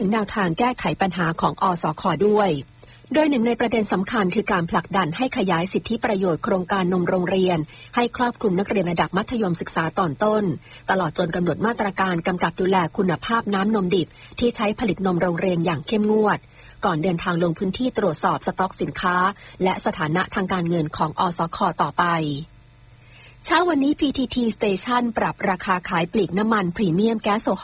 แนวทางแก้ไขปัญหาของอสค.ด้วยโดยหนึ่งในประเด็นสำคัญคือการผลักดันให้ขยายสิทธิประโยชน์โครงการนมโรงเรียนให้ครอบคลุมนักเรียนระดับมัธยมศึกษาตอนต้นตลอดจนกำหนดมาตรการกำกับดูแลคุณภาพน้ำนมดิบที่ใช้ผลิตนมโรงเรียนอย่างเข้มงวดก่อนเดินทางลงพื้นที่ตรวจสอบสต็อกสินค้าและสถานะทางการเงินของอสค.ต่อไปเช้าวันนี้ PTT Station ปรับราคาขายปลีกน้ำมันพรีเมียมแก๊สโซฮอล์